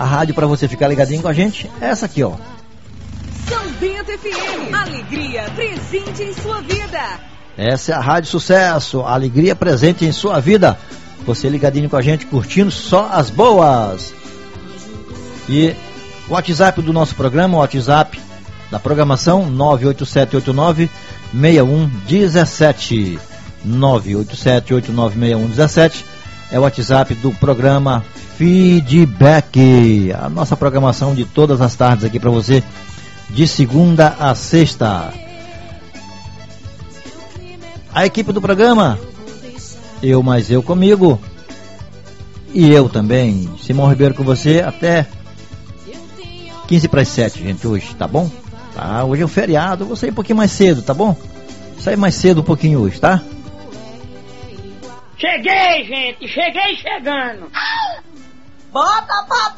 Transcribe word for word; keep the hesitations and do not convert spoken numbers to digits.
A rádio para você ficar ligadinho com a gente é essa aqui, ó. São Bento F M, alegria presente em sua vida. Essa é a Rádio Sucesso, alegria presente em sua vida. Você ligadinho com a gente, curtindo só as boas. E o WhatsApp do nosso programa, o WhatsApp da programação, nove oito sete oito nove seis um um sete. nove oito sete oito nove seis um um sete é o WhatsApp do programa Feedback. A nossa programação de todas as tardes aqui para você, de segunda a sexta. A equipe do programa, eu mais eu comigo, e eu também, Simão Ribeiro com você, até quinze para as sete, gente, hoje, tá bom? Tá, hoje é um feriado, vou sair um pouquinho mais cedo, tá bom? Vou sair mais cedo um pouquinho hoje, tá? Cheguei, gente, cheguei chegando. Bota pra